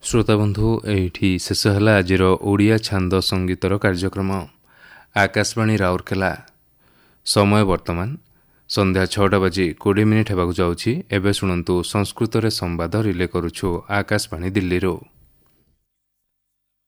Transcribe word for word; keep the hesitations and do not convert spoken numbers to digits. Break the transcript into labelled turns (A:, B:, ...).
A: ଶ୍ରୋତାବନ୍ଧୁ, ଏଇଠି ଶେଷ ହେଲା ଆଜିର ଓଡ଼ିଆ ଛାନ୍ଦ ସଙ୍ଗୀତର କାର୍ଯ୍ୟକ୍ରମ। ଆକାଶବାଣୀ ରାଉରକେଲା। ସମୟ ବର୍ତ୍ତମାନ ସନ୍ଧ୍ୟା ଛଅଟା ବାଜି କୋଡ଼ିଏ ମିନିଟ୍ ହେବାକୁ ଯାଉଛି। ଏବେ ଶୁଣନ୍ତୁ ସଂସ୍କୃତରେ ସମ୍ବାଦ ରିଲେ କରୁଛୁ ଆକାଶବାଣୀ ଦିଲ୍ଲୀରୁ।